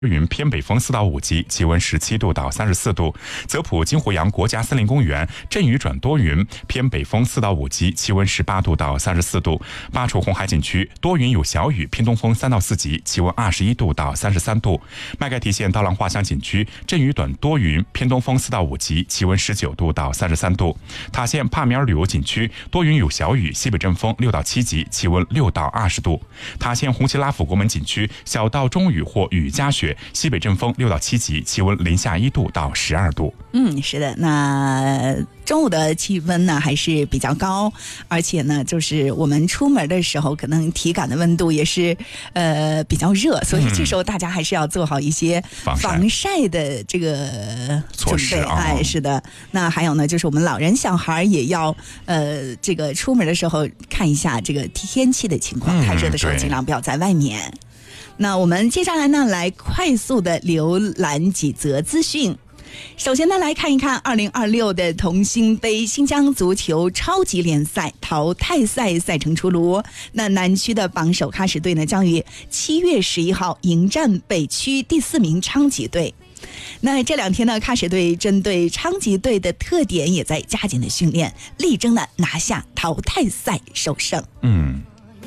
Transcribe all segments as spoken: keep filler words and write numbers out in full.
云偏北风四到五级，气温十七度到三十四度。泽普金湖洋国家森林公园阵雨转多云，偏北风四到五级，气温十八度到三十四度。巴楚红海景区多云有小雨，偏东风三到四级，气温二十一度到三十三度。麦盖提县稻浪画乡景区阵雨转多云，偏东风四到五级，气温十九度到三十三度。塔县帕米尔旅游景区多云有小雨，西北阵风六到七级，气温六到二十度。塔县红旗拉府国门景区小到中雨或雨夹雪，西北阵风六到七级，气温零下一度到十二度。 嗯，是的，那中午的气温呢还是比较高，而且呢，就是我们出门的时候，可能体感的温度也是呃比较热，所以这时候大家还是要做好一些防晒的这个措施啊。 哎，是的。那还有呢，就是我们老人小孩也要呃这个出门的时候看一下这个天气的情况，太热的时候尽量不要在外面。那我们接下来呢，来快速的浏览几则资讯。首先呢，来看一看二零二六的同心杯新疆足球超级联赛淘汰赛赛程出炉。那南区的榜首喀什队呢，将于七月十一号迎战北区第四名昌吉队。那这两天呢，喀什队针对昌吉队的特点也在加紧的训练，力争呢拿下淘汰赛首胜。 嗯。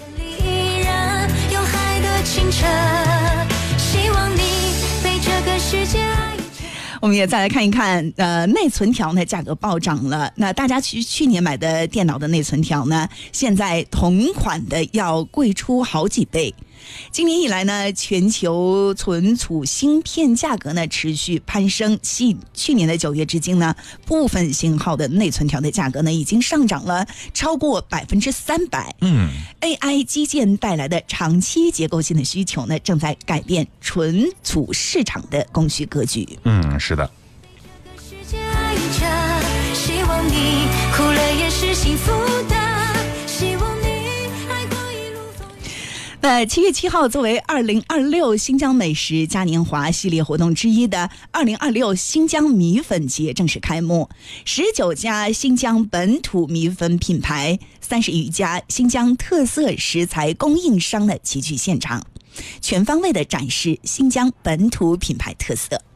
清澈，希望你被这个世界爱。 我们也再来看一看，呃，内存条呢价格暴涨了。那大家去去年买的电脑的内存条呢，现在同款的要贵出好几倍。今年以来呢，全球存储芯片价格呢持续攀升，系去年的九月至今呢，部分型号的内存条的价格呢已经上涨了超过百分之三百。 嗯 ，A I 基建带来的长期结构性的需求呢，正在改变存储市场的供需格局。 嗯，是的。 世界爱着，希望你哭了也是幸福的。 那七月七号，作为二零二六新疆美食嘉年华系列活动之一的二零二六新疆米粉节正式开幕。十九家新疆本土米粉品牌，三十余家新疆特色食材供应商的齐聚现场，全方位的展示新疆本土品牌特色。